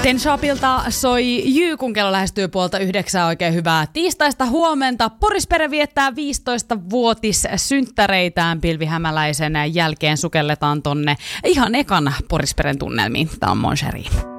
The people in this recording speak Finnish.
Ten Shopilta soi Jy, kun kello lähestyy 8:30. Oikein hyvää tiistaista huomenta. Porispere viettää 15-vuotissynttäreitään. Pilvi Hämäläisen jälkeen sukelletaan tonne ihan ekan Porisperen tunnelmiin. Tämä on Mon Chérie.